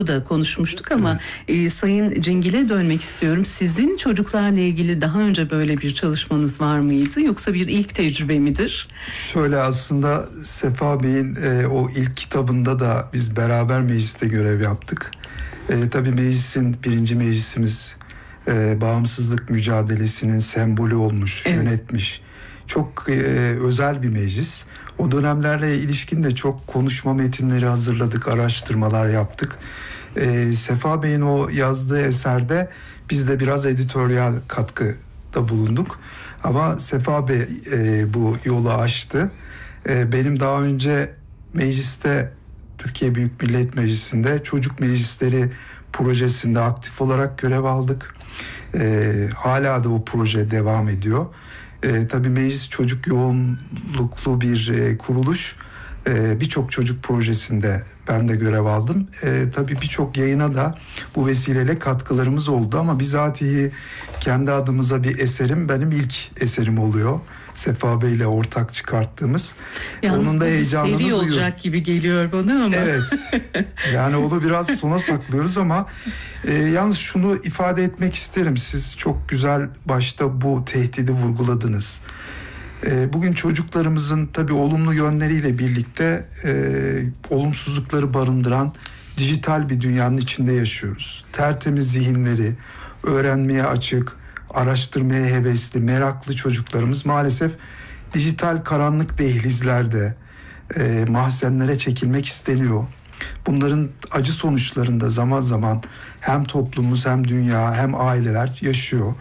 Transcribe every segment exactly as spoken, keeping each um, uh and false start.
da konuşmuştuk ama e, Sayın Cingil'e dönmek istiyorum. Sizin çocuklarla ilgili daha önce böyle bir çalışmanız var mıydı yoksa bir ilk tecrübe midir? Şöyle, aslında Sefa Bey'in e, o ilk kitabında da biz beraber mecliste görev yaptık. E, tabii meclisin birinci meclisimiz e, bağımsızlık mücadelesinin sembolü olmuş, evet. Yönetmiş. Çok e, özel bir meclis. O dönemlerle ilişkin de çok konuşma metinleri hazırladık, araştırmalar yaptık. E, Sefa Bey'in o yazdığı eserde biz de biraz editoryal katkıda bulunduk. Ama Sefa Bey e, bu yolu açtı. E, benim daha önce mecliste, Türkiye Büyük Millet Meclisi'nde çocuk meclisleri projesinde aktif olarak görev aldık. E, hala da o proje devam ediyor. E, tabii meclis çocuk yoğunluklu bir e, kuruluş. E, birçok çocuk projesinde ben de görev aldım. E, tabii birçok yayına da bu vesileyle katkılarımız oldu ama bizatihi kendi adımıza bir eserim benim ilk eserim oluyor. Sefa Bey ile ortak çıkarttığımız. Yalnız onun da heyecanını seri olacak duyuyorum. gibi geliyor bana ama. Evet. Yani onu biraz sona saklıyoruz ama e, yalnız şunu ifade etmek isterim. Siz çok güzel başta bu tehdidi vurguladınız. E, bugün çocuklarımızın tabii olumlu yönleriyle birlikte e, olumsuzlukları barındıran dijital bir dünyanın içinde yaşıyoruz. Tertemiz zihinleri, öğrenmeye açık, araştırmaya hevesli, meraklı çocuklarımız maalesef dijital karanlık dehlizlerde e, mahzenlere çekilmek isteniyor. Bunların acı sonuçlarında zaman zaman hem toplumumuz hem dünya hem aileler yaşıyor.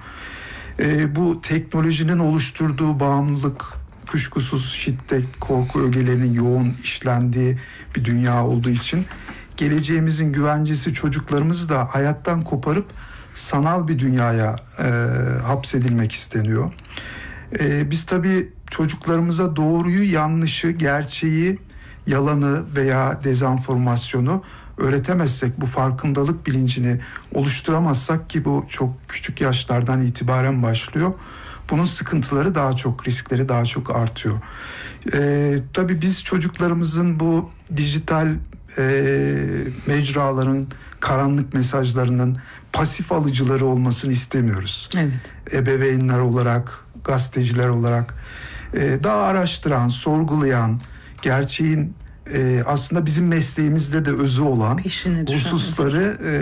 E, bu teknolojinin oluşturduğu bağımlılık, kuşkusuz şiddet, korku ögelerinin yoğun işlendiği bir dünya olduğu için geleceğimizin güvencesi çocuklarımızı da hayattan koparıp sanal bir dünyaya e, hapsedilmek isteniyor. E, biz tabii çocuklarımıza doğruyu, yanlışı, gerçeği, yalanı veya dezenformasyonu öğretemezsek, bu farkındalık bilincini oluşturamazsak, ki bu çok küçük yaşlardan itibaren başlıyor, bunun sıkıntıları daha çok, riskleri daha çok artıyor. E, tabii biz çocuklarımızın bu dijital e, mecraların, karanlık mesajlarının pasif alıcıları olmasını istemiyoruz. Evet. Ebeveynler olarak, gazeteciler olarak e, daha araştıran, sorgulayan, gerçeğin e, aslında bizim mesleğimizde de özü olan hususları e,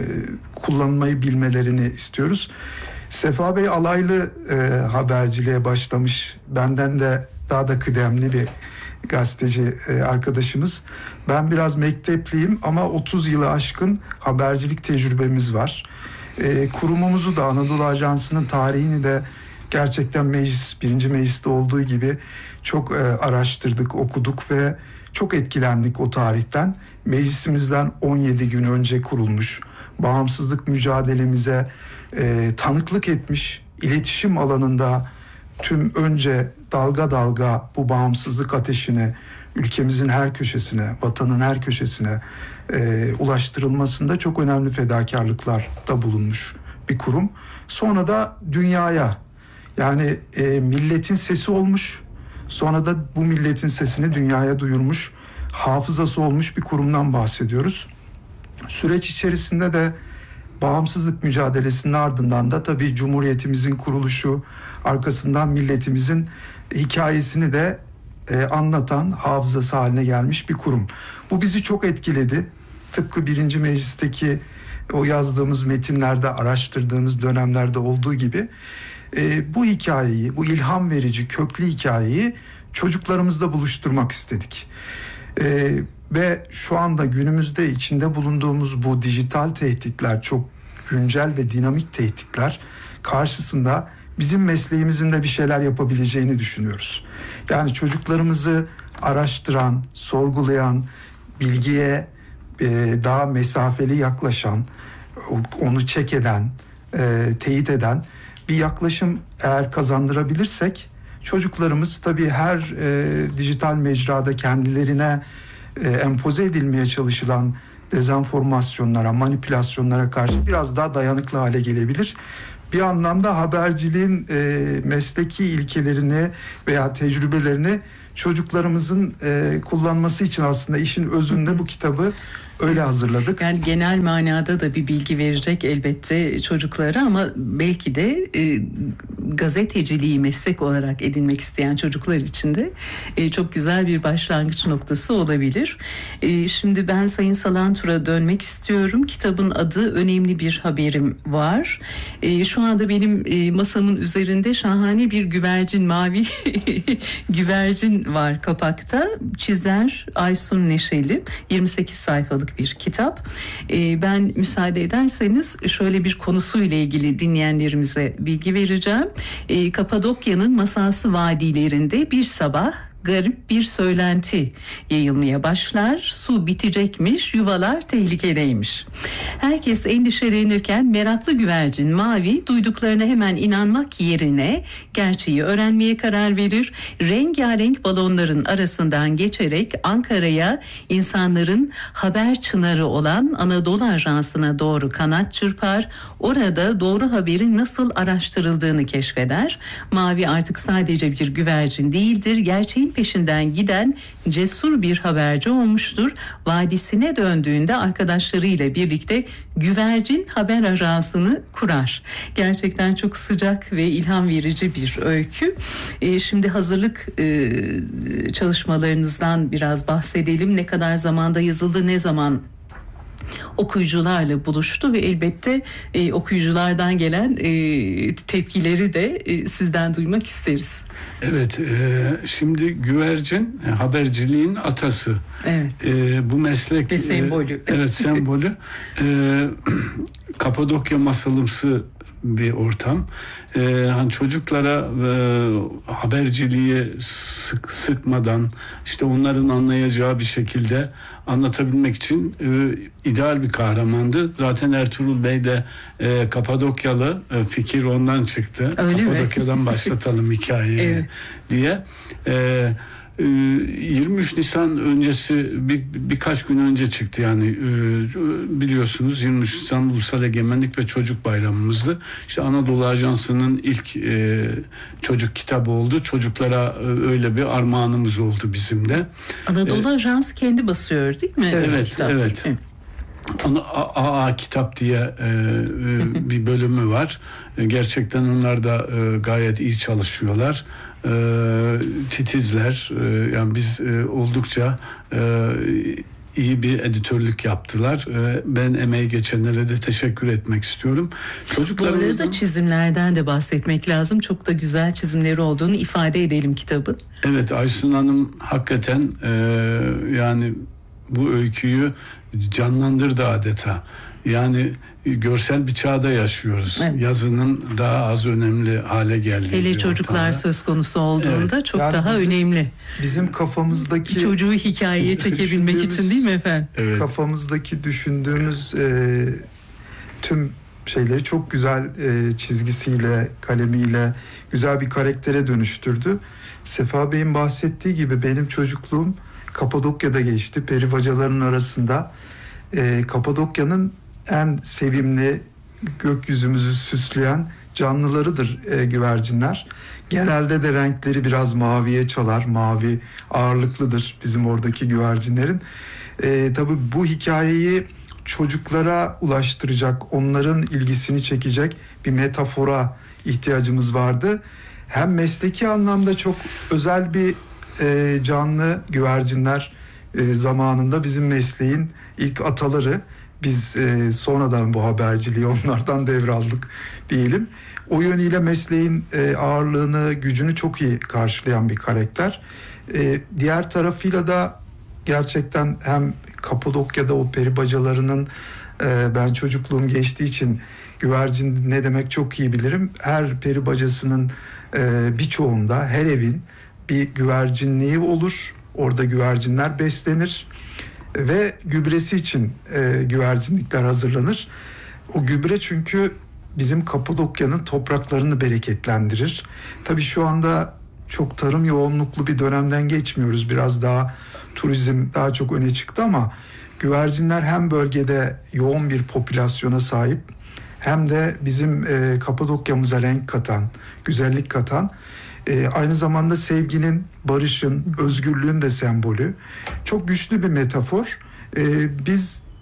kullanmayı bilmelerini istiyoruz. Sefa Bey alaylı e, haberciliğe başlamış. Benden de daha da kıdemli bir gazeteci e, arkadaşımız. Ben biraz mektepliyim ama otuz yılı aşkın habercilik tecrübemiz var. E, kurumumuzu da, Anadolu Ajansı'nın tarihini de gerçekten meclis, birinci mecliste olduğu gibi çok e, araştırdık, okuduk ve çok etkilendik o tarihten. Meclisimizden on yedi gün önce kurulmuş, bağımsızlık mücadelemize e, tanıklık etmiş, iletişim alanında tüm önce dalga dalga bu bağımsızlık ateşini ülkemizin her köşesine, vatanın her köşesine e, ulaştırılmasında çok önemli fedakarlıklarda bulunmuş bir kurum. Sonra da dünyaya, yani e, milletin sesi olmuş, sonra da bu milletin sesini dünyaya duyurmuş, hafızası olmuş bir kurumdan bahsediyoruz. Süreç içerisinde de bağımsızlık mücadelesinin ardından da tabii Cumhuriyetimizin kuruluşu, arkasından milletimizin hikayesini de e, anlatan, hafızası haline gelmiş bir kurum. Bu bizi çok etkiledi. Tıpkı birinci meclisteki o yazdığımız metinlerde, araştırdığımız dönemlerde olduğu gibi e, bu hikayeyi, bu ilham verici, köklü hikayeyi çocuklarımızla buluşturmak istedik. E, ve şu anda günümüzde içinde bulunduğumuz bu dijital tehditler, çok güncel ve dinamik tehditler karşısında bizim mesleğimizin de bir şeyler yapabileceğini düşünüyoruz. Yani çocuklarımızı araştıran, sorgulayan, bilgiye e, daha mesafeli yaklaşan, onu check eden, e, teyit eden bir yaklaşım eğer kazandırabilirsek, çocuklarımız tabii her e, dijital mecrada kendilerine e, empoze edilmeye çalışılan dezenformasyonlara, manipülasyonlara karşı biraz daha dayanıklı hale gelebilir. Bir anlamda haberciliğin e, mesleki ilkelerini veya tecrübelerini çocuklarımızın e, kullanması için aslında işin özünde bu kitabı öyle hazırladık. Yani genel manada da bir bilgi verecek elbette çocuklara ama belki de e, gazeteciliği meslek olarak edinmek isteyen çocuklar için de e, çok güzel bir başlangıç noktası olabilir. E, şimdi ben Sayın Salantur'a dönmek istiyorum. Kitabın adı Önemli Bir Haberim Var. E, şu anda benim e, masamın üzerinde şahane bir güvercin, mavi güvercin var kapakta. Çizer Aysun Neşeli. yirmi sekiz sayfalık bir kitap. E, ben müsaade ederseniz şöyle bir konusuyla ilgili dinleyenlerimize bilgi vereceğim. E, Kapadokya'nın Masalsı vadilerinde bir sabah garip bir söylenti yayılmaya başlar. Su bitecekmiş, yuvalar tehlikedeymiş. Herkes endişelenirken meraklı güvercin Mavi duyduklarına hemen inanmak yerine gerçeği öğrenmeye karar verir. Rengarenk balonların arasından geçerek Ankara'ya insanların haber çınarı olan Anadolu Ajansı'na doğru kanat çırpar. Orada doğru haberin nasıl araştırıldığını keşfeder. Mavi artık sadece bir güvercin değildir. Gerçeğin peşinden giden cesur bir haberci olmuştur. Vadisine döndüğünde arkadaşlarıyla birlikte Güvercin Haber Ajansı'nı kurar. Gerçekten çok sıcak ve ilham verici bir öykü. Ee, şimdi hazırlık e, çalışmalarınızdan biraz bahsedelim. Ne kadar zamanda yazıldı, ne zaman okuyucularla buluştu ve elbette e, okuyuculardan gelen e, tepkileri de e, sizden duymak isteriz. Evet, e, şimdi güvercin e, haberciliğin atası. Evet. E, bu meslek ve sembolü. E, evet, sembolü. e, Kapadokya masalımsı bir ortam. Ee, hani çocuklara e, haberciliği sık, sıkmadan işte onların anlayacağı bir şekilde anlatabilmek için e, ideal bir kahramandı. Zaten Ertuğrul Bey de e, Kapadokyalı, e, fikir ondan çıktı. Öyle Kapadokya'dan mi? başlatalım hikayeyi Evet. diye. E, yirmi üç Nisan öncesi bir, birkaç gün önce çıktı yani biliyorsunuz yirmi üç Nisan Ulusal Egemenlik ve Çocuk Bayramımızdı. İşte Anadolu Ajansı'nın ilk e, çocuk kitabı oldu. Çocuklara öyle bir armağanımız oldu bizim de. Anadolu ee, Ajansı kendi basıyor değil mi? Evet, kitap. evet. evet. A A kitap diye e, e, bir bölümü var. E, gerçekten onlar da e, gayet iyi çalışıyorlar. E, titizler. E, yani biz e, oldukça e, iyi bir editörlük yaptılar. E, ben emeği geçenlere de teşekkür etmek istiyorum. Çocuklarımızdan... Bu arada çizimlerden de bahsetmek lazım. Çok da güzel çizimleri olduğunu ifade edelim kitabı. Evet, Aysun Hanım hakikaten e, yani bu öyküyü canlandırdı adeta. Yani görsel bir çağda yaşıyoruz. Evet. Yazının daha az önemli hale geldiği. Hele çocuklar ortamda söz konusu olduğunda evet. çok yani daha bizim, önemli. Bizim kafamızdaki çocuğu hikayeye çekebilmek için değil mi efendim? Evet. Kafamızdaki düşündüğümüz e, tüm şeyleri çok güzel e, çizgisiyle, kalemiyle güzel bir karaktere dönüştürdü. Sefa Bey'in bahsettiği gibi benim çocukluğum Kapadokya'da geçti. Peri bacalarının arasında. E, Kapadokya'nın en sevimli, gökyüzümüzü süsleyen canlılarıdır e, güvercinler. Genelde de renkleri biraz maviye çalar. Mavi ağırlıklıdır bizim oradaki güvercinlerin. E, tabii bu hikayeyi çocuklara ulaştıracak, onların ilgisini çekecek bir metafora ihtiyacımız vardı. Hem mesleki anlamda çok özel bir e, canlı güvercinler e, zamanında bizim mesleğin ilk ataları. Biz e, sonradan bu haberciliği onlardan devraldık diyelim. O yönüyle mesleğin e, ağırlığını, gücünü çok iyi karşılayan bir karakter. E, diğer tarafıyla da gerçekten hem Kapadokya'da o peri bacalarının e, ben çocukluğum geçtiği için güvercin ne demek çok iyi bilirim. Her peri bacasının e, birçoğunda, her evin bir güvercinliği olur. Orada güvercinler beslenir. Ve gübresi için e, güvercinlikler hazırlanır. O gübre çünkü bizim Kapadokya'nın topraklarını bereketlendirir. Tabii şu anda çok tarım yoğunluklu bir dönemden geçmiyoruz. Biraz daha turizm daha çok öne çıktı ama güvercinler hem bölgede yoğun bir popülasyona sahip hem de bizim e, Kapadokya'mıza renk katan, güzellik katan, e, aynı zamanda sevginin, barışın, özgürlüğün de sembolü. Çok güçlü bir metafor. E, biz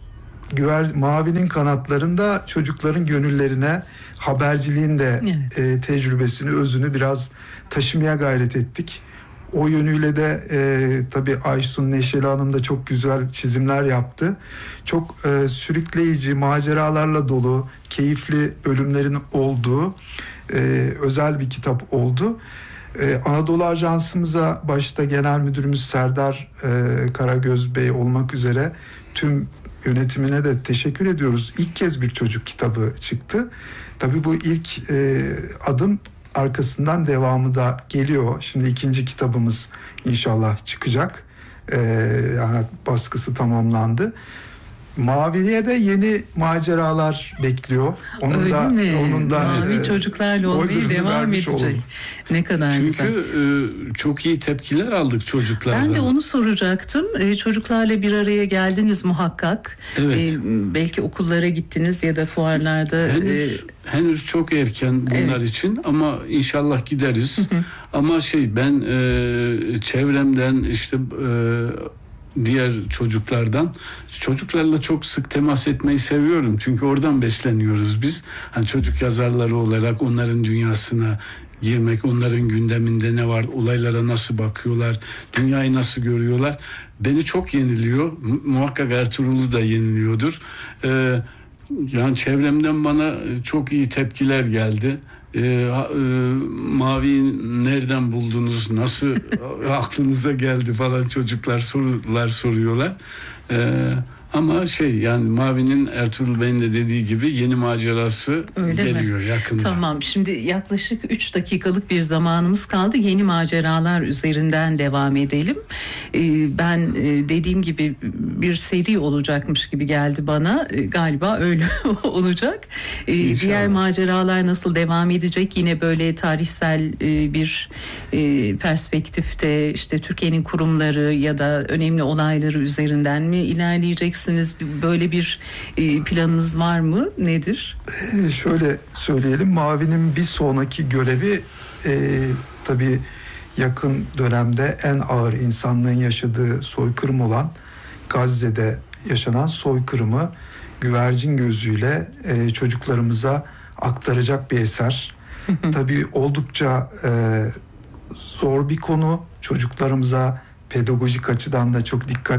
Güver, Mavi'nin kanatlarında çocukların gönüllerine haberciliğin de evet. e, tecrübesini, özünü biraz taşımaya gayret ettik. O yönüyle de e, tabii Aysun Neşeli Hanım da çok güzel çizimler yaptı. Çok e, sürükleyici, maceralarla dolu, keyifli bölümlerin olduğu e, özel bir kitap oldu. Ee, Anadolu Ajansımıza başta Genel Müdürümüz Serdar e, Karagöz Bey olmak üzere tüm yönetimine de teşekkür ediyoruz. İlk kez bir çocuk kitabı çıktı. Tabii bu ilk e, adım, arkasından devamı da geliyor. Şimdi ikinci kitabımız inşallah çıkacak. E, yani baskısı tamamlandı. Mavi'ye de yeni maceralar bekliyor. Onun Öyle da mi? onun da Mavi e, çocuklarla olmaya devam edecek. Oldum. Ne kadar Çünkü güzel. Çünkü çok iyi tepkiler aldık çocuklardan. Ben de onu soracaktım. Ee, çocuklarla bir araya geldiniz muhakkak. Evet. Ee, belki okullara gittiniz ya da fuarlarda. Henüz, e... henüz çok erken bunlar evet. için ama inşallah gideriz. Ama şey ben e, çevremden işte e, diğer çocuklardan çocuklarla çok sık temas etmeyi seviyorum. Çünkü oradan besleniyoruz biz. Hani çocuk yazarları olarak onların dünyasına girmek, onların gündeminde ne var, olaylara nasıl bakıyorlar, dünyayı nasıl görüyorlar. Beni çok yeniliyor. Muhakkak Ertuğrul'u da yeniliyordur. Ee, yani çevremden bana çok iyi tepkiler geldi. Ee, e, Mavi'yi nereden buldunuz, nasıl aklınıza geldi falan çocuklar sorular soruyorlar. Ee, ama şey yani Mavi'nin Ertuğrul Bey'in de dediği gibi yeni macerası öyle geliyor mi? Yakında. Tamam, şimdi yaklaşık üç dakikalık bir zamanımız kaldı. Yeni maceralar üzerinden devam edelim. Ee, ben e, dediğim gibi bir seri olacakmış gibi geldi bana. E, galiba öyle olacak. E, diğer maceralar nasıl devam edecek? Yine böyle tarihsel e, bir e, perspektifte işte Türkiye'nin kurumları ya da önemli olayları üzerinden mi ilerleyeceksiniz? Böyle bir e, planınız var mı? Nedir? Ee, şöyle söyleyelim. Mavi'nin bir sonraki görevi e, tabii yakın dönemde en ağır insanlığın yaşadığı soykırım olan Gazze'de yaşanan soykırımı güvercin gözüyle e, çocuklarımıza aktaracak bir eser. Tabii oldukça e, zor bir konu. Çocuklarımıza pedagojik açıdan da çok dikkat